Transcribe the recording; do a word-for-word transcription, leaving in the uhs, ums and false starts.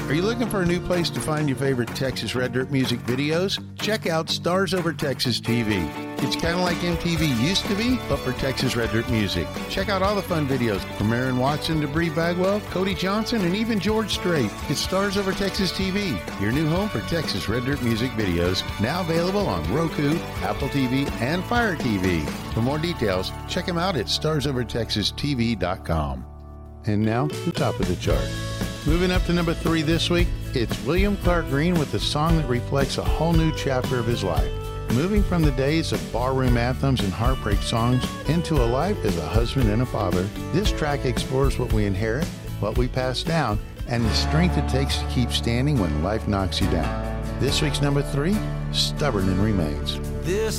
Are you looking for a new place to find your favorite Texas Red Dirt music videos? Check out Stars Over Texas T V. It's kind of like M T V used to be, but for Texas Red Dirt music. Check out all the fun videos from Aaron Watson to Bree Bagwell, Cody Johnson, and even George Strait. It's Stars Over Texas T V, your new home for Texas Red Dirt music videos, now available on Roku, Apple T V, and Fire T V. For more details, check them out at stars over texas t v dot com. And now, the top of the chart. Moving up to number three this week, it's William Clark Green with a song that reflects a whole new chapter of his life. Moving from the days of barroom anthems and heartbreak songs into a life as a husband and a father, this track explores what we inherit, what we pass down, and the strength it takes to keep standing when life knocks you down. This week's number three, Stubborn and Remains. This